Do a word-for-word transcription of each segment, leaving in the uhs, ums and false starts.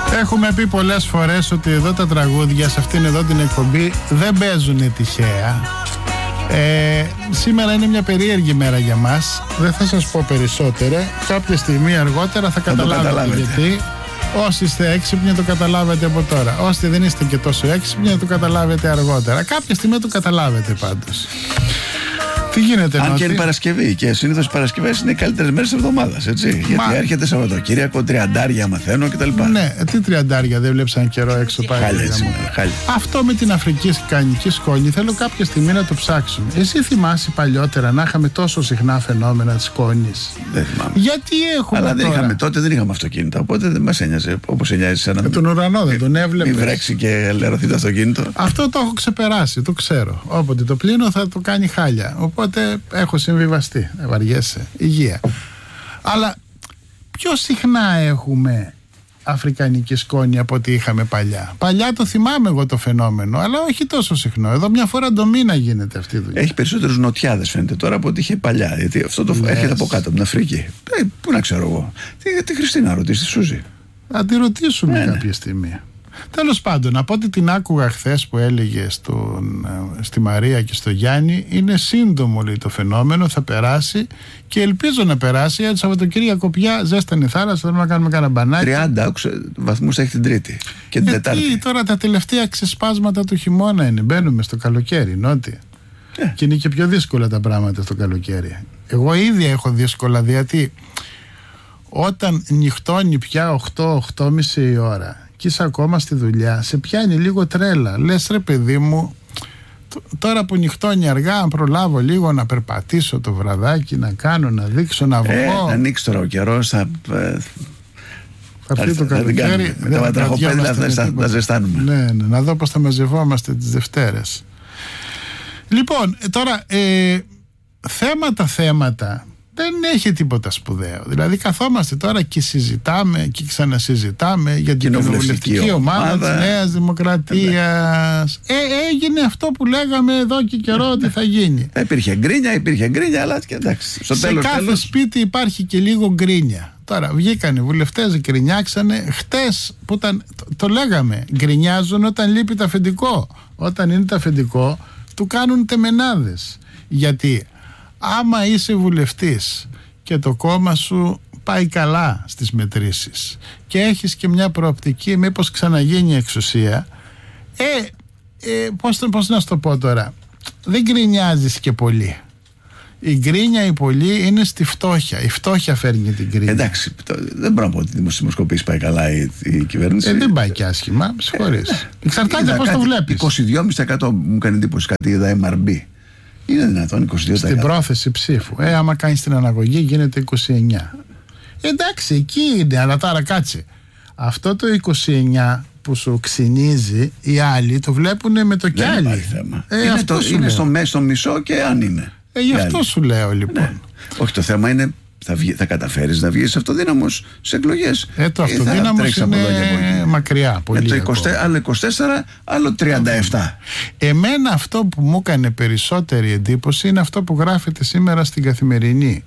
Έχουμε πει πολλές φορές ότι εδώ τα τραγούδια σε αυτήν εδώ την εκπομπή δεν παίζουν τυχαία. Ε, σήμερα είναι μια περίεργη μέρα για μας. Δεν θα σας πω περισσότερα. Κάποια στιγμή αργότερα θα, θα καταλάβετε γιατί. Όσοι είστε έξυπνοι το καταλάβετε από τώρα. Όσοι δεν είστε και τόσο έξυπνοι το καταλάβετε αργότερα. Κάποια στιγμή το καταλάβετε πάντως. Τι γίνεται, αν Νότι? και είναι Παρασκευή και συνήθως οι Παρασκευές είναι οι καλύτερες μέρες της εβδομάδας, έτσι. Μα... γιατί έρχεται Σαββατοκύριακο, τριαντάρια μαθαίνω κτλ. Ναι, τι τριαντάρια, δεν βλέπεις καιρό έξω πάλι. Χάλια σήμερα, χάλια. Αυτό με την αφρικανική σκόνη θέλω κάποια στιγμή να το ψάξουμε. Εσύ θυμάσαι παλιότερα να είχαμε τόσο συχνά φαινόμενα της σκόνης? Δεν θυμάμαι. Γιατί έχουμε? Αλλά δεν τώρα? είχαμε τότε, δεν είχαμε αυτοκίνητα. Οπότε δεν μας ένοιαζε όπως ένοιαζε σαν να. Με τον ουρανό δεν τον έβλεπες? Μη βρέξει και λερωθεί το αυτοκίνητο. Αυτό το έχω ξεπεράσει, το ξέρω. Όποτε το πλύνω θα το κάνει χάλια. Οπότε έχω συμβιβαστεί. Δεν βαριέσαι. Υγεία. Αλλά πιο συχνά έχουμε αφρικανική σκόνη από ό,τι είχαμε παλιά. Παλιά το θυμάμαι εγώ το φαινόμενο, αλλά όχι τόσο συχνό. Εδώ μια φορά το μήνα γίνεται αυτή η δουλειά. Έχει περισσότερους νοτιάδες φαίνεται τώρα από ό,τι είχε παλιά. Γιατί αυτό το Λες. έρχεται από κάτω από την Αφρική. Ε, πού να ξέρω εγώ. Τι, τη Χριστίνα ρωτήσει, τη Σούζη. Θα τη ρωτήσουμε ναι, κάποια ναι. στιγμή. Τέλος πάντων, από ό,τι την άκουγα χθες που έλεγε στον, στη Μαρία και στο Γιάννη, είναι σύντομο λέει το φαινόμενο, θα περάσει και ελπίζω να περάσει. Γιατί Σαββατοκύριακο πια ζέστανε η θάλασσα, θέλουμε να κάνουμε κανένα μπανάκι. τριάντα βαθμούς έχει την Τρίτη και την Τετάρτη. Γιατί τώρα τα τελευταία ξεσπάσματα του χειμώνα είναι, μπαίνουμε στο καλοκαίρι, Νότι. Yeah. Και είναι και πιο δύσκολα τα πράγματα στο καλοκαίρι. Εγώ ήδη έχω δύσκολα, γιατί όταν νυχτώνει πια οκτώ οκτώ και μισή η ώρα και είσαι ακόμα στη δουλειά, σε πιάνει λίγο τρέλα. Λες ρε παιδί μου, τώρα που νυχτώνει αργά, αν προλάβω λίγο να περπατήσω το βραδάκι, να κάνω, να δείξω, να βγω. Ε, να ανοίξει τώρα ο καιρός, θα... Θα έρθει το καλοκαίρι. Με τα βατραχοπέδια θα τα ζεστάνουμε. Ναι, ναι, να δω πώς θα μαζευόμαστε τις Δευτέρες. Λοιπόν, τώρα ε, θέματα θέματα δεν έχει τίποτα σπουδαίο. Δηλαδή καθόμαστε τώρα και συζητάμε και ξανασυζητάμε για την κοινοβουλευτική ομάδα, ομάδα της Νέας Δημοκρατίας. Ε, έγινε αυτό που λέγαμε εδώ και καιρό ότι θα γίνει. Υπήρχε γκρίνια, υπήρχε γκρίνια, αλλά και εντάξει. Στο σε τέλος, κάθε τέλος... σπίτι υπάρχει και λίγο γκρίνια. Τώρα βγήκαν οι βουλευτές, γκρινιάξανε. Χτες που ήταν, το, το λέγαμε, γκρινιάζουν όταν λείπει το αφεντικό. Όταν είναι το αφεντικό, του κάνουν τεμενάδες. Γιατί άμα είσαι βουλευτής και το κόμμα σου πάει καλά στις μετρήσεις και έχεις και μια προοπτική μήπως ξαναγίνει εξουσία, ε, ε, πώς, πώς να σου το πω τώρα, δεν γκρινιάζεις και πολύ. Η γκρίνια η πολύ είναι στη φτώχεια. Η φτώχεια φέρνει την γκρίνια. Εντάξει, το, δεν μπορώ να πω ότι η δημοσκοπήση πάει καλά η, η κυβέρνηση. Ε, δεν πάει και άσχημα, με συγχωρείς. Ε, Εξαρτάται πώς το βλέπεις. είκοσι δύο κόμμα πέντε τοις εκατό μου κάνει εντύπωση κάτι είδα εμ αρ μπι. Είναι δυνατόν είκοσι δύο τοις εκατό. Στην πρόθεση ψήφου. Ε, άμα κάνεις την αναγωγή γίνεται είκοσι εννιά. Εντάξει, εκεί είναι, αλλά τώρα κάτσε. Αυτό το είκοσι εννιά που σου ξυνίζει, οι άλλοι το βλέπουν με το κιάλι. Δεν υπάρχει θέμα. Ε, είναι το, είναι στο μέσο μισό και αν είναι. Ε, γι' αυτό σου λέω λοιπόν. Ναι. Όχι, το θέμα είναι θα, βγει, θα καταφέρεις να βγεις αυτοδύναμος σε εκλογές. Ε, το αυτοδύναμος είναι μακριά. Πολύ το είκοσι, άλλο είκοσι τέσσερα, άλλο τριάντα επτά. Εμένα αυτό που μου έκανε περισσότερη εντύπωση είναι αυτό που γράφεται σήμερα στην Καθημερινή.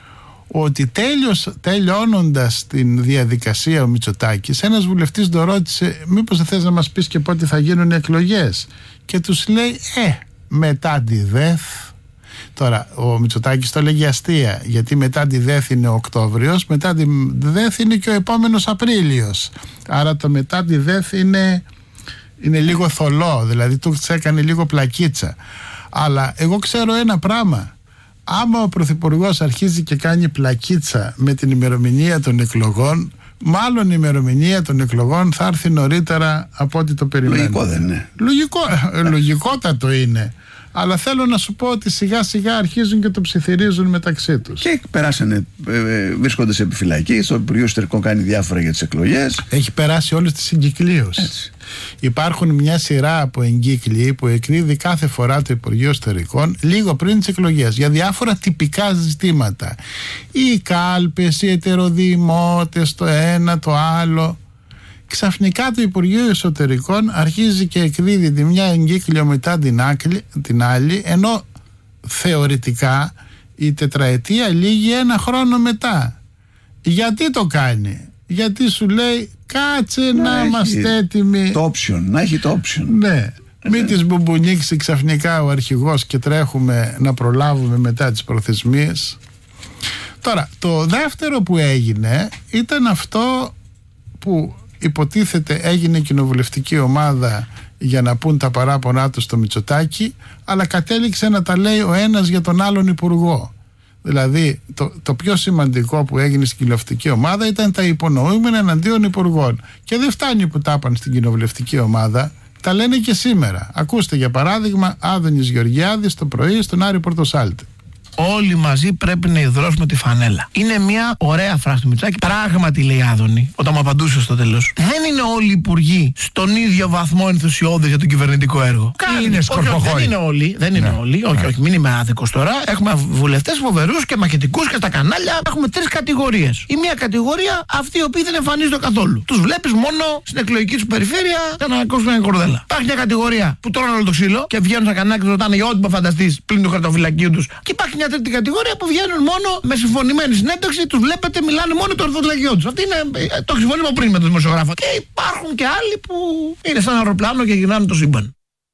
Ότι τέλειος, τελειώνοντας την διαδικασία ο Μητσοτάκης, ένας βουλευτής το ρώτησε μήπως δεν θες να μας πεις και πότε θα γίνουν εκλογές, και τους λέει ε, μετά τη ΔΕΘ. Τώρα ο Μητσοτάκης το λέγει αστεία, γιατί μετά τη ΔΕΘ είναι ο Οκτώβριος, μετά τη ΔΕΘ είναι και ο επόμενος Απρίλιος, άρα το μετά τη ΔΕΘ είναι, είναι λίγο θολό, δηλαδή του έκανε λίγο πλακίτσα. Αλλά εγώ ξέρω ένα πράγμα, άμα ο Πρωθυπουργός αρχίζει και κάνει πλακίτσα με την ημερομηνία των εκλογών, μάλλον η ημερομηνία των εκλογών θα έρθει νωρίτερα από ό,τι το περιμένουμε. Λογικό δεν είναι? Λογικό, λογικότατο είναι. Αλλά θέλω να σου πω ότι σιγά σιγά αρχίζουν και το ψιθυρίζουν μεταξύ τους. Και περάσανε, ε, βρίσκονται σε επιφυλακή. Στο Υπουργείο Εσωτερικών κάνει διάφορα για τις εκλογές. Έχει περάσει όλες τις εγκυκλίωσεις. Υπάρχουν μια σειρά από εγκύκλοι που εκδίδει κάθε φορά το Υπουργείο Εσωτερικών λίγο πριν τις εκλογές για διάφορα τυπικά ζητήματα. Οι κάλπες, οι ετεροδημότες, το ένα, το άλλο. Ξαφνικά το Υπουργείο Εσωτερικών αρχίζει και εκδίδει τη μια εγκύκλιο μετά την, άκλη, την άλλη, ενώ θεωρητικά η τετραετία λύγει ένα χρόνο μετά. Γιατί το κάνει? Γιατί σου λέει κάτσε να, να είμαστε έτοιμοι. Το option, να έχει το option. Ναι. Μην τις μπουμπουνίξει ξαφνικά ο αρχηγός και τρέχουμε να προλάβουμε μετά τις προθεσμίες. Τώρα, το δεύτερο που έγινε ήταν αυτό που υποτίθεται έγινε κοινοβουλευτική ομάδα για να πούν τα παράπονά του στο Μητσοτάκη, αλλά κατέληξε να τα λέει ο ένας για τον άλλον υπουργό. Δηλαδή, το, το πιο σημαντικό που έγινε στην κοινοβουλευτική ομάδα ήταν τα υπονοούμενα εναντίον υπουργών. Και δεν φτάνει που τα είπαν στην κοινοβουλευτική ομάδα, τα λένε και σήμερα. Ακούστε για παράδειγμα Άδωνης Γεωργιάδης το πρωί στον Άρη Πορτοσάλτη. Όλοι μαζί πρέπει να υδρώσουμε τη φανέλα. Είναι μια ωραία φράση του Μητσάκη. Πράγματι, λέει Άδωνη, όταν μου απαντούσε στο τέλος, δεν είναι όλοι οι υπουργοί στον ίδιο βαθμό ενθουσιώδες για το κυβερνητικό έργο. Κάτι είναι σκορποχώροι. Δεν είναι όλοι. Δεν είναι ναι. όλοι. Όχι, όχι, μην είμαι άδικος τώρα. Έχουμε βουλευτές φοβερούς και μαχητικούς και στα κανάλια. Έχουμε τρεις κατηγορίες. Η μία κατηγορία αυτοί οι οποίοι δεν εμφανίζονται καθόλου. Τους βλέπεις μόνο στην εκλογική του περιφέρεια για να κόψουν μια κορδέλα. Υπάρχει μια κατηγορία που τρώνε όλο το ξύλο και βγαίνουν στα κανάλια και τους ρωτάνε για ό,τι φανταστεί πλην του χαρτοφυλακίου τους. Και υπάρχει μια τρίτη κατηγορία που βγαίνουν μόνο με συμφωνημένη συνέντευξη, τους βλέπετε, μιλάνε μόνο το ορθολογιό τους. Αυτή είναι το συμφωνήμα πριν με τον δημοσιογράφο. Και υπάρχουν και άλλοι που είναι σαν αεροπλάνο και γυρνάνε το σύμπαν.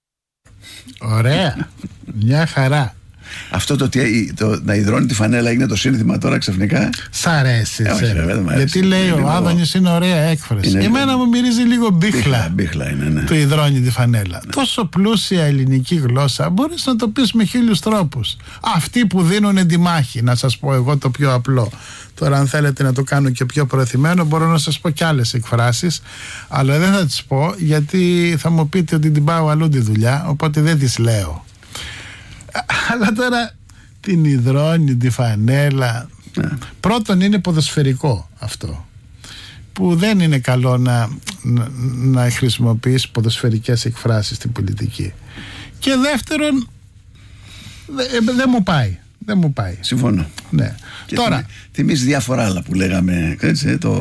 Ωραία. Μια χαρά. Αυτό το ότι το, να υδρώνει τη φανέλα είναι το σύνθημα τώρα ξαφνικά. Σ' αρέσει. Ε, όχι, ρε, γιατί λέει ο Άδωνης είναι ωραία έκφραση. Είναι Εμένα λίγο... μου μυρίζει λίγο μπίχλα. Μπίχλα, μπίχλα είναι, ναι. Το υδρώνει τη φανέλα. Ναι. Τόσο πλούσια ελληνική γλώσσα μπορείς να το πεις με χίλιους τρόπους. Αυτοί που δίνουν τη μάχη, να σας πω εγώ το πιο απλό. Τώρα αν θέλετε να το κάνω και πιο προεθυμένο μπορώ να σας πω κι άλλες εκφράσεις, αλλά δεν θα τις πω γιατί θα μου πείτε ότι την πάω αλλού τη δουλειά, οπότε δεν τις λέω. Αλλά τώρα την υδρώνει τη φανέλα. Ναι. Πρώτον είναι ποδοσφαιρικό αυτό, που δεν είναι καλό να, να, να χρησιμοποιείς ποδοσφαιρικές εκφράσεις στην πολιτική. Και δεύτερον δεν δε μου πάει. Δεν μου πάει. Συμφωνώ. Ναι. Και τώρα θυμίζει διάφορα άλλα που λέγαμε, έτσι, το...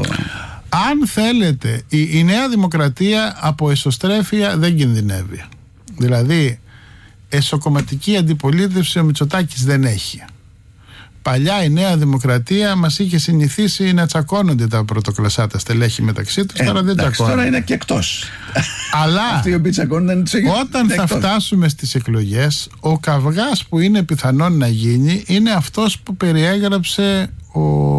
Αν θέλετε, η, η Νέα Δημοκρατία από εσωστρέφεια δεν κινδυνεύει. Δηλαδή εσωκομματική αντιπολίτευση ο Μητσοτάκης δεν έχει. Παλιά η Νέα Δημοκρατία μας είχε συνηθίσει να τσακώνονται τα πρωτοκλασσά τα στελέχη μεταξύ τους, ε, τώρα δεν τσακώνονται. Τώρα είναι και εκτός. Αλλά αυτοί οι οποίοι τσακώνονται, όταν θα εκτός. Φτάσουμε στις εκλογές, ο καυγάς που είναι πιθανόν να γίνει είναι αυτός που περιέγραψε ο,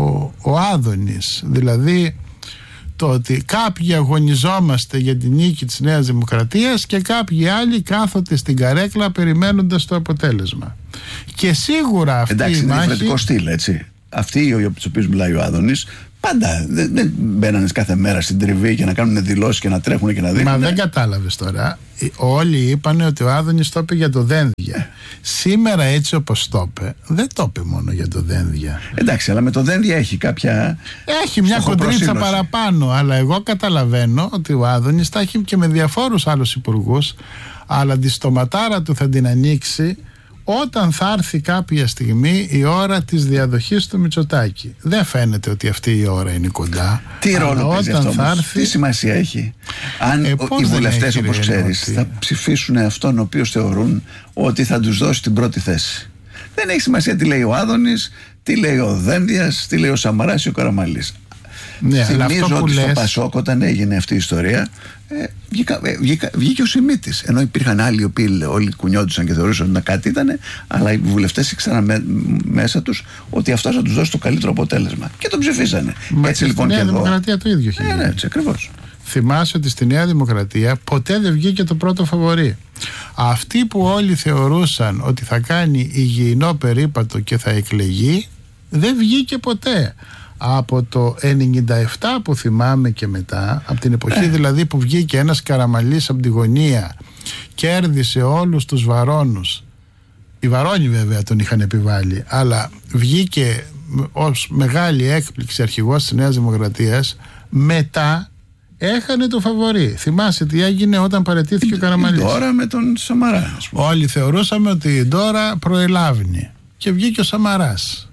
ο Άδωνης. Δηλαδή το ότι κάποιοι αγωνιζόμαστε για την νίκη της Νέας Δημοκρατίας και κάποιοι άλλοι κάθονται στην καρέκλα περιμένοντας το αποτέλεσμα. Και σίγουρα αυτή εντάξει, η είναι μάχη... διαφορετικό στυλ, έτσι. Αυτοί για τους οποίους μιλάει ο Άδωνης πάντα δεν, δεν μπαίνανε κάθε μέρα στην τριβή για να κάνουν δηλώσεις και να τρέχουν και να δείχνουν. Μα δεν κατάλαβες τώρα. Όλοι είπαν ότι ο Άδωνης το είπε για το Δένδια. Σήμερα έτσι όπως το είπε, δεν το είπε μόνο για το Δένδια. Εντάξει, αλλά με το Δένδια έχει κάποια... Έχει μια κοντρίτσα παραπάνω, αλλά εγώ καταλαβαίνω ότι ο Άδωνης τα έχει και με διαφόρους άλλους υπουργούς, αλλά τη στοματάρα του θα την ανοίξει όταν θα έρθει κάποια στιγμή η ώρα της διαδοχής του Μητσοτάκη. Δεν φαίνεται ότι αυτή η ώρα είναι κοντά. Τι ρόλο παίζει αυτό όμως, έρθει... τι σημασία έχει? Αν ε, οι βουλευτές, όπως ξέρεις, θα ψηφίσουν αυτόν ο οποίος θεωρούν ότι θα τους δώσει την πρώτη θέση. Δεν έχει σημασία τι λέει ο Άδωνης, τι λέει ο Δένδιας, τι λέει ο Σαμαράς ή ο Καραμανλής. Ναι, θυμίζω ότι στο λες... Πασόκ όταν έγινε αυτή η ιστορία ε, βγήκα, ε, βγήκα, βγήκε ο Σιμίτης, ενώ υπήρχαν άλλοι οι οποίοι όλοι κουνιόντουσαν και θεωρούσαν ότι κάτι ήταν, αλλά οι βουλευτές ήξεραν με, μέσα τους ότι αυτός θα τους δώσει το καλύτερο αποτέλεσμα και τον ψηφίσανε. Μα έτσι λοιπόν στη Νέα και εδώ Δημοκρατία το ίδιο ναι, ναι, έτσι ακριβώς. Θυμάσαι ότι στη Νέα Δημοκρατία ποτέ δεν βγήκε το πρώτο φαβορί. Αυτοί που όλοι θεωρούσαν ότι θα κάνει υγιεινό περίπατο και θα εκλεγεί, δεν βγήκε ποτέ. Από το ενενήντα επτά που θυμάμαι και μετά, από την εποχή δηλαδή που βγήκε ένας Καραμανλής από τη γωνία, κέρδισε όλους τους Βαρώνους. Οι Βαρώνοι βέβαια τον είχαν επιβάλει, αλλά βγήκε ως μεγάλη έκπληξη αρχηγός της Νέας Δημοκρατίας. Μετά έχανε το φαβορί. Θυμάσαι τι έγινε όταν παραιτήθηκε ο Καραμανλής? Τώρα με τον Σαμαρά. Όλοι θεωρούσαμε ότι η Ντόρα προελάβνει και βγήκε ο Σαμαράς.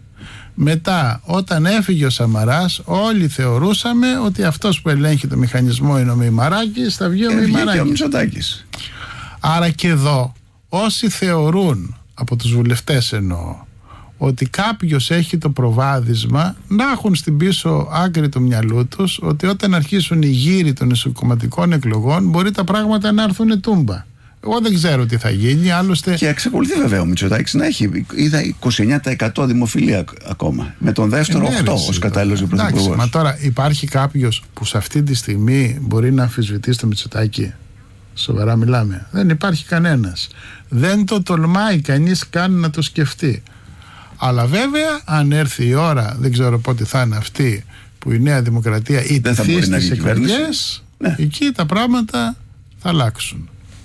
Μετά όταν έφυγε ο Σαμαράς όλοι θεωρούσαμε ότι αυτός που ελέγχει το μηχανισμό είναι ο Μημαράκης, θα βγει ο Μημαράκης. Άρα και εδώ όσοι θεωρούν, από τους βουλευτές εννοώ, ότι κάποιος έχει το προβάδισμα να έχουν στην πίσω άκρη του μυαλού τους ότι όταν αρχίσουν οι γύροι των εσωκομματικών εκλογών μπορεί τα πράγματα να έρθουν τούμπα. Εγώ δεν ξέρω τι θα γίνει, άλλωστε. Και εξακολουθεί βέβαια ο Μητσοτάκης να έχει. Είδα είκοσι εννέα τοις εκατό δημοφιλία ακόμα. Με τον δεύτερο οκτώ τοις εκατό ως κατάλληλος για πρωθυπουργός. Μα τώρα υπάρχει κάποιος που σε αυτή τη στιγμή μπορεί να αμφισβητήσει το Μητσοτάκη? Σοβαρά μιλάμε? Δεν υπάρχει κανένας. Δεν το τολμάει κανείς καν να το σκεφτεί. Αλλά βέβαια, αν έρθει η ώρα, δεν ξέρω πότε θα είναι αυτή, που η Νέα Δημοκρατία ιτηθεί στις εκλογές, ναι, εκεί τα πράγματα θα αλλάξουν.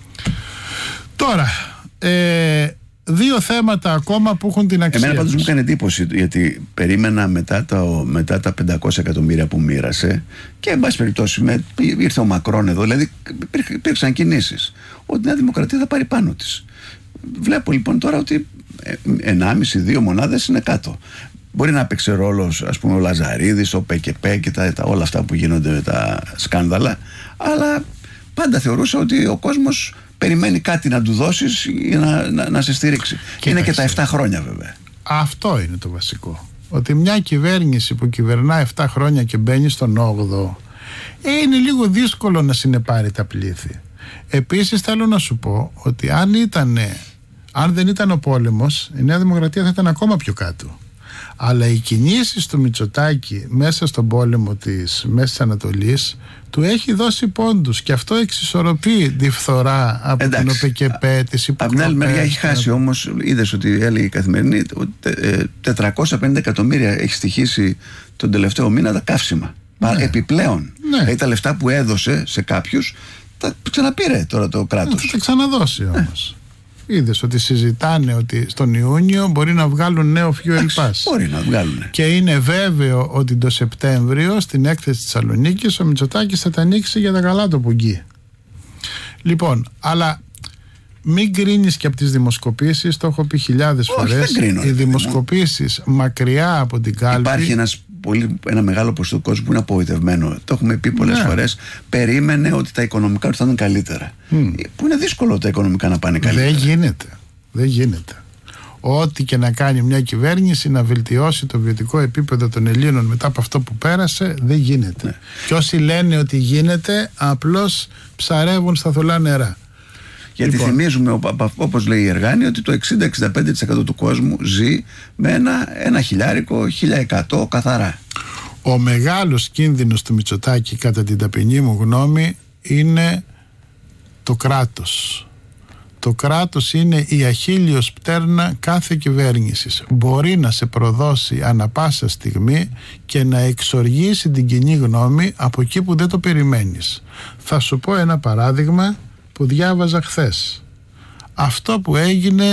Τώρα, ε, δύο θέματα ακόμα που έχουν την αξία. Εμένα πάντως τους. μου έκανε εντύπωση, γιατί περίμενα μετά, το, μετά τα πεντακόσια εκατομμύρια που μοίρασε, και εν πάση περιπτώσει με, ήρθε ο Μακρόν εδώ, δηλαδή υπήρξαν κινήσεις, ότι η Νέα Δημοκρατία θα πάρει πάνω της. Βλέπω λοιπόν τώρα ότι ενάμιση δύο μονάδες είναι κάτω. Μπορεί να παίξει ρόλο, ας πούμε, ο Λαζαρίδης, ο ΠΚΠ και τα, τα, όλα αυτά που γίνονται με τα σκάνδαλα, αλλά πάντα θεωρούσα ότι ο κόσμος περιμένει κάτι να του δώσεις για να, να, να σε στηρίξει. Και είναι και τα επτά χρόνια βέβαια. Αυτό είναι το βασικό. Ότι μια κυβέρνηση που κυβερνά επτά χρόνια και μπαίνει στον όγδοο, ε, είναι λίγο δύσκολο να συνεπάρει τα πλήθη. Επίσης θέλω να σου πω ότι αν, ήτανε, αν δεν ήταν ο πόλεμος, η Νέα Δημοκρατία θα ήταν ακόμα πιο κάτω. Αλλά οι κινήσεις του Μητσοτάκη μέσα στον πόλεμο της Μέσης Ανατολής του έχει δώσει πόντους, και αυτό εξισορροπεί τη φθορά από Εντάξει, την ΟΠΕΚΕΠΕ, τις υποκλοπές. Από την άλλη μεριά έχει χάσει όμως, είδες ότι έλεγε η Καθημερινή, ότι τετρακόσια πενήντα εκατομμύρια έχει στοιχήσει τον τελευταίο μήνα τα καύσιμα. Ναι. Επιπλέον. Ναι. Δηλαδή τα λεφτά που έδωσε σε κάποιους τα ξαναπήρε τώρα το κράτος. Θα τα ξαναδώσει όμως. Ναι. Είδες ότι συζητάνε ότι στον Ιούνιο μπορεί να βγάλουν νέο fuel pass. Μπορεί να βγάλουν. Και είναι βέβαιο ότι το Σεπτέμβριο στην έκθεση της Θεσσαλονίκης ο Μητσοτάκης θα τα ανοίξει για τα καλά το πουγγί. Λοιπόν, αλλά μην κρίνεις και από τις δημοσκοπήσεις, το έχω πει χιλιάδες Όχι, φορές. Δεν κρίνω, οι δημοσκοπήσεις μακριά από την κάλπη. Υπάρχει ένας πολύ, ένα μεγάλο ποσοστό κόσμου που είναι απογοητευμένο. Το έχουμε πει πολλές ναι. φορές. Περίμενε ότι τα οικονομικά του θα είναι καλύτερα. Mm. Που είναι δύσκολο τα οικονομικά να πάνε καλύτερα. Δεν γίνεται. Δεν γίνεται. Ό,τι και να κάνει μια κυβέρνηση να βελτιώσει το βιωτικό επίπεδο των Ελλήνων μετά από αυτό που πέρασε, δεν γίνεται. Ναι. Και όσοι λένε ότι γίνεται, απλώς ψαρεύουν στα θολά νερά. Γιατί λοιπόν, θυμίζουμε, όπως λέει η Εργάνη, ότι το εξήντα με εξήντα πέντε τοις εκατό του κόσμου ζει με ένα, ένα χιλιάρικο, χίλια εκατό καθαρά. Ο μεγάλος κίνδυνος του Μητσοτάκη, κατά την ταπεινή μου γνώμη, είναι το κράτος. Το κράτος είναι η αχίλιος πτέρνα κάθε κυβέρνησης. Μπορεί να σε προδώσει ανα πάσα στιγμή και να εξοργήσει την κοινή γνώμη από εκεί που δεν το περιμένεις. Θα σου πω ένα παράδειγμα που διάβαζα χθες. Αυτό που έγινε